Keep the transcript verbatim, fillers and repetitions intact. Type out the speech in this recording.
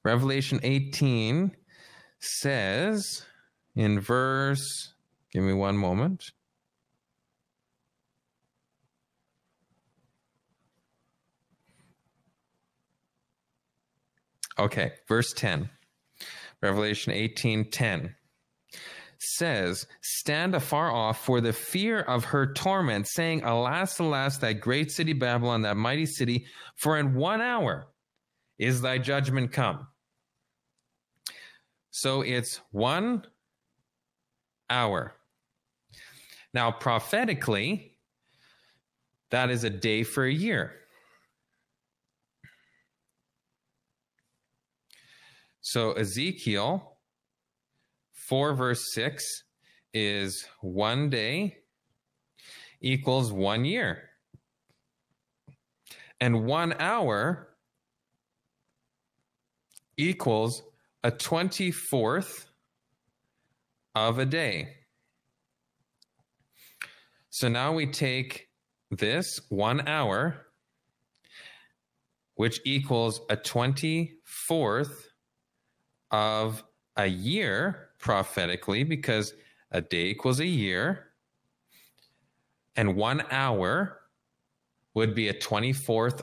Revelation eighteen says in verse, give me one moment. Okay, verse ten. Revelation eighteen ten says, stand afar off for the fear of her torment, saying, alas, alas, that great city Babylon, that mighty city, for in one hour is thy judgment come. So it's one hour. Now, prophetically, that is a day for a year. So Ezekiel four verse six is one day equals one year. And one hour equals a twenty-fourth of a day. So now we take this one hour, which equals a twenty-fourth of a year prophetically, because a day equals a year, and one hour would be a twenty-fourth